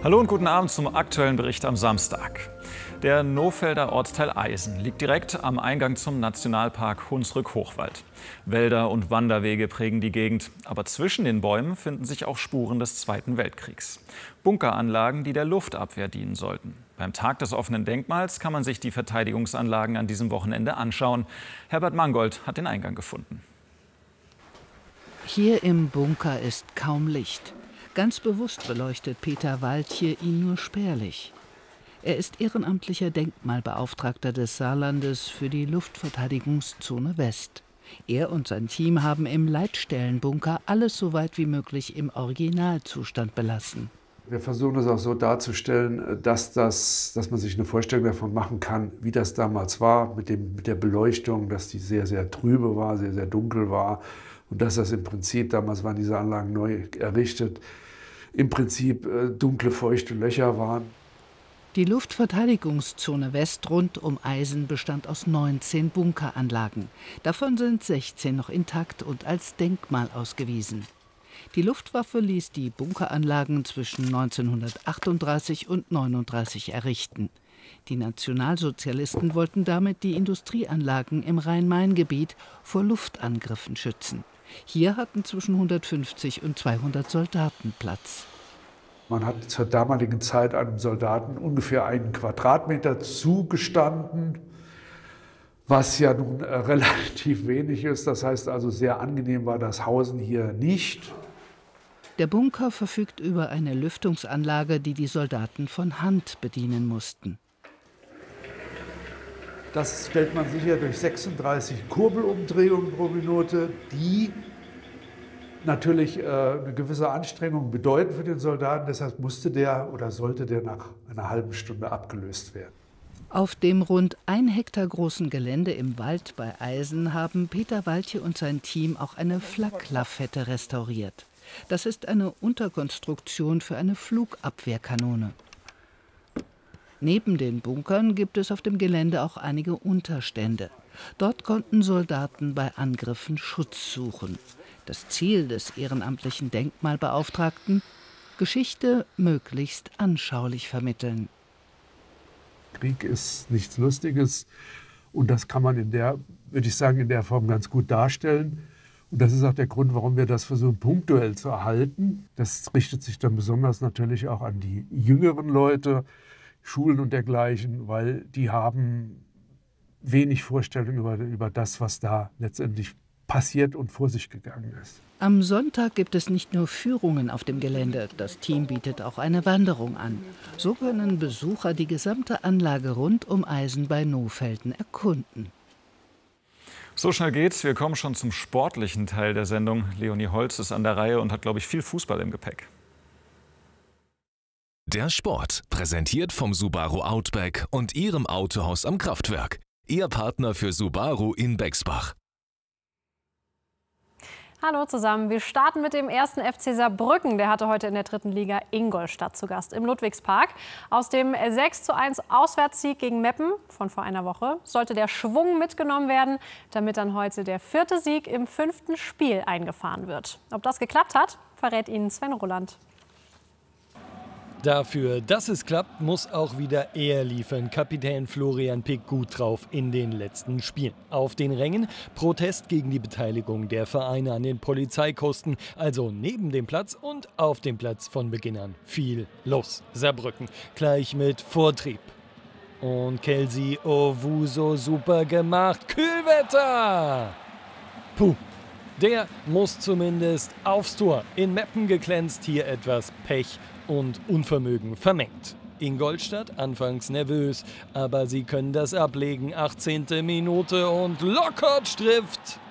Hallo und guten Abend zum aktuellen Bericht am Samstag. Der Nohfelder Ortsteil Eisen liegt direkt am Eingang zum Nationalpark Hunsrück-Hochwald. Wälder und Wanderwege prägen die Gegend, aber zwischen den Bäumen finden sich auch Spuren des Zweiten Weltkriegs. Bunkeranlagen, die der Luftabwehr dienen sollten. Beim Tag des offenen Denkmals kann man sich die Verteidigungsanlagen an diesem Wochenende anschauen. Herbert Mangold hat den Eingang gefunden. Hier im Bunker ist kaum Licht. Ganz bewusst beleuchtet Peter Waldje ihn nur spärlich. Er ist ehrenamtlicher Denkmalbeauftragter des Saarlandes für die Luftverteidigungszone West. Er und sein Team haben im Leitstellenbunker alles so weit wie möglich im Originalzustand belassen. Wir versuchen es auch so darzustellen, dass man sich eine Vorstellung davon machen kann, wie das damals war mit der Beleuchtung, dass die sehr, sehr trübe war, sehr, sehr dunkel war und dass das im Prinzip, damals waren diese Anlagen neu errichtet, im Prinzip dunkle, feuchte Löcher waren. Die Luftverteidigungszone West rund um Eisen bestand aus 19 Bunkeranlagen. Davon sind 16 noch intakt und als Denkmal ausgewiesen. Die Luftwaffe ließ die Bunkeranlagen zwischen 1938 und 1939 errichten. Die Nationalsozialisten wollten damit die Industrieanlagen im Rhein-Main-Gebiet vor Luftangriffen schützen. Hier hatten zwischen 150 und 200 Soldaten Platz. Man hat zur damaligen Zeit einem Soldaten ungefähr 1 Quadratmeter zugestanden, was ja nun relativ wenig ist. Das heißt also, sehr angenehm war das Hausen hier nicht. Der Bunker verfügt über eine Lüftungsanlage, die die Soldaten von Hand bedienen mussten. Das stellt man sicher durch 36 Kurbelumdrehungen pro Minute, die natürlich eine gewisse Anstrengung bedeuten für den Soldaten. Deshalb musste der oder sollte der nach einer halben Stunde abgelöst werden. Auf dem rund 1 Hektar großen Gelände im Wald bei Eisen haben Peter Waldje und sein Team auch eine Flaklafette restauriert. Das ist eine Unterkonstruktion für eine Flugabwehrkanone. Neben den Bunkern gibt es auf dem Gelände auch einige Unterstände. Dort konnten Soldaten bei Angriffen Schutz suchen. Das Ziel des ehrenamtlichen Denkmalbeauftragten: Geschichte möglichst anschaulich vermitteln. Krieg ist nichts Lustiges und das kann man in der Form ganz gut darstellen. Und das ist auch der Grund, warum wir das versuchen, punktuell zu erhalten. Das richtet sich dann besonders natürlich auch an die jüngeren Leute, Schulen und dergleichen, weil die haben wenig Vorstellung über das, was da letztendlich passiert und vor sich gegangen ist. Am Sonntag gibt es nicht nur Führungen auf dem Gelände, das Team bietet auch eine Wanderung an. So können Besucher die gesamte Anlage rund um Eisen bei Nohfelden erkunden. So schnell geht's. Wir kommen schon zum sportlichen Teil der Sendung. Leonie Holz ist an der Reihe und hat, glaube ich, viel Fußball im Gepäck. Der Sport, präsentiert vom Subaru Outback und Ihrem Autohaus am Kraftwerk. Ihr Partner für Subaru in Bexbach. Hallo zusammen, wir starten mit dem 1. FC Saarbrücken. Der hatte heute in der 3. Liga Ingolstadt zu Gast im Ludwigspark. Aus dem 6:1 Auswärtssieg gegen Meppen von vor einer Woche sollte der Schwung mitgenommen werden, damit dann heute der 4. Sieg im 5. Spiel eingefahren wird. Ob das geklappt hat, verrät Ihnen Sven Roland. Dafür, dass es klappt, muss auch wieder er liefern. Kapitän Florian Pick gut drauf in den letzten Spielen. Auf den Rängen Protest gegen die Beteiligung der Vereine an den Polizeikosten. Also neben dem Platz und auf dem Platz von Beginn an viel los. Saarbrücken gleich mit Vortrieb. Und Kelsey Owusu super gemacht. Kühlwetter! Puh. Der muss zumindest aufs Tor. In Meppen geglänzt, hier etwas Pech und Unvermögen vermengt. Ingolstadt anfangs nervös, aber sie können das ablegen. 18. Minute und Lockhart trifft.